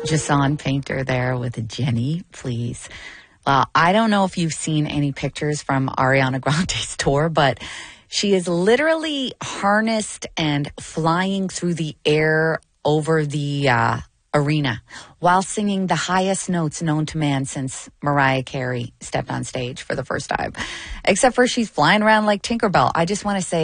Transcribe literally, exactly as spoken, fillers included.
Jason Painter there with Jenny, please. Well, I don't know if you've seen any pictures from Ariana Grande's tour, but she is literally harnessed and flying through the air over the uh, arena while singing the highest notes known to man since Mariah Carey stepped on stage for the first time. Except for she's flying around like Tinkerbell. I just want to say